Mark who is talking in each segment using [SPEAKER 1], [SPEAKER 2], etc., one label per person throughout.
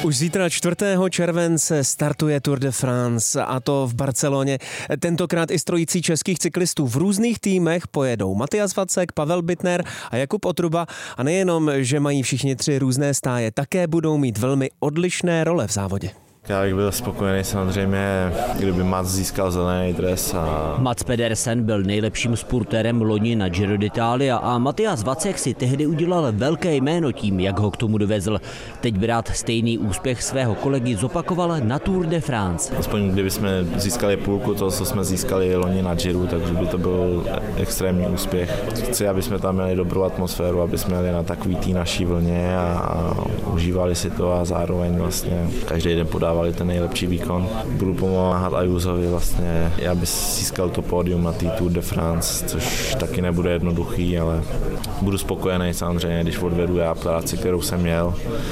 [SPEAKER 1] Už zítra 4. července startuje Tour de France, a to v Barceloně. Tentokrát i s trojicí českých cyklistů v různých týmech pojedou Matyas Vacek, Pavel Bittner a Jakub Otruba. A nejenom, že mají všichni tři různé stáje, také budou mít velmi odlišné role v závodě.
[SPEAKER 2] Já bych byl spokojený samozřejmě, kdyby Mats získal zelený dres.
[SPEAKER 3] Mats Pedersen byl nejlepším spurtérem loni na Giro d'Italia a Matyas Vacek si tehdy udělal velké jméno tím, jak ho k tomu dovezl. Teď by rád stejný úspěch svého kolegy zopakoval na Tour de France.
[SPEAKER 2] Aspoň kdyby jsme získali půlku toho, co jsme získali loni na Giro, takže by to byl extrémní úspěch. Chci, aby jsme tam měli dobrou atmosféru, aby jsme měli na takový té naší vlně a užívali si to a zároveň vlastně každý den podávali ten nejlepší výkon. Budu pomáhat Ayusovi vlastně, aby získal to pódium na té Tour de France, což taky nebude jednoduchý, ale budu spokojený samozřejmě, když odvedu já práci, kterou jsem měl,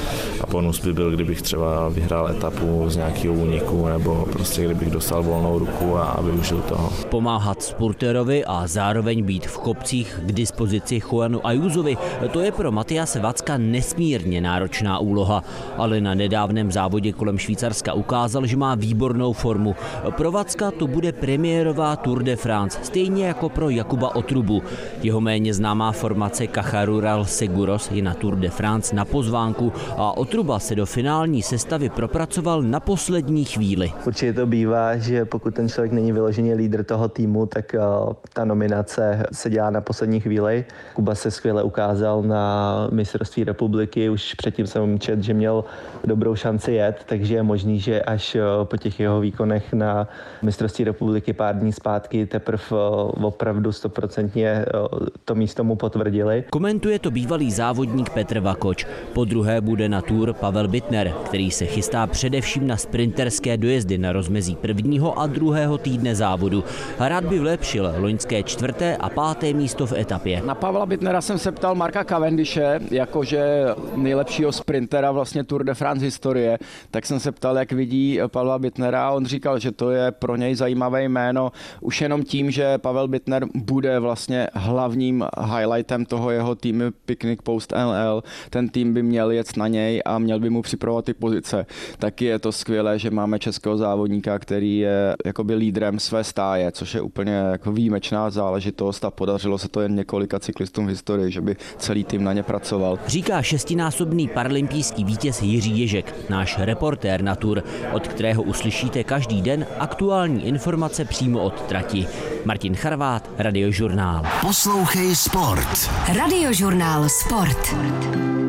[SPEAKER 2] a bonus by byl, kdybych třeba vyhrál etapu z nějakého úniku nebo prostě kdybych dostal volnou ruku a využil toho.
[SPEAKER 3] Pomáhat spurtérovi a zároveň být v kopcích k dispozici Juanu Ayusovi, to je pro Matyase Vacka nesmírně náročná úloha, ale na nedávném závodě kolem Švýcarska ukázal, že má výbornou formu. Pro Vacka to bude premiérová Tour de France, stejně jako pro Jakuba Otrubu. Jeho méně známá formace Caja Rural Seguros je na Tour de France na pozvánku a Otruba se do finální sestavy propracoval na poslední chvíli.
[SPEAKER 4] Určitě to bývá, že pokud ten člověk není vyloženě lídr toho týmu, tak ta nominace se dělá na poslední chvíli. Kuba se skvěle ukázal na mistrovství republiky, už předtím jsem četl, že měl dobrou šanci jet, takže je možný, že až po těch jeho výkonech na mistrovství republiky pár dní zpátky teprve opravdu 100% to místo mu potvrdili.
[SPEAKER 3] Komentuje to bývalý závodník Petr Vakoč. Po druhé bude na Tour Pavel Bittner, který se chystá především na sprinterské dojezdy na rozmezí prvního a druhého týdne závodu. A rád by vylepšil loňské 4. a 5. místo v etapě.
[SPEAKER 5] Na Pavla Bittnera jsem se ptal Marka Cavendishe, jakože nejlepšího sprintera vlastně Tour de France historie, tak jsem se ptal, jak vidí Pavla Bittnera, a on říkal, že to je pro něj zajímavé jméno už jenom tím, že Pavel Bittner bude vlastně hlavním highlightem toho jeho týmu Picnic Post NL. Ten tým by měl jet na něj a měl by mu připravovat ty pozice. Taky je to skvělé, že máme českého závodníka, který je jakoby lídrem své stáje, což je úplně jako výjimečná záležitost a podařilo se to jen několika cyklistům v historii, že by celý tým na ně pracoval.
[SPEAKER 3] Říká šestinásobný paralympijský vítěz Jiří Ježek, náš reportér na Tour, od kterého uslyšíte každý den aktuální informace přímo od trati. Martin Charvát, Radiožurnál.
[SPEAKER 6] Poslouchej sport.
[SPEAKER 7] Radiožurnál Sport.